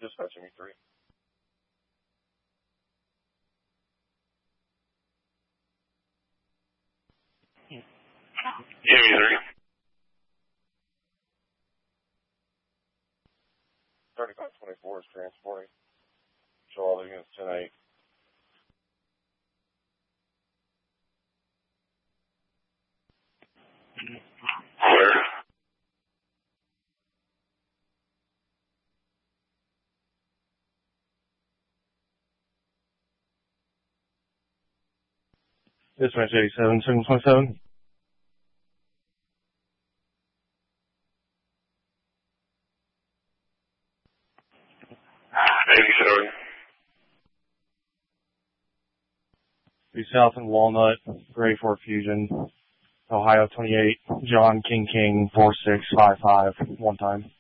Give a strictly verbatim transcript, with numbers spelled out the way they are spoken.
dispatch M E three. M E three. thirty-five twenty-four is transporting. Show all the units ten eight. Where? Dispatch eighty-seven, seven twenty-seven. eighty-seven. Be south in Walnut, ready for Fusion. Ohio twenty-eight, John King King, four six five five, one time.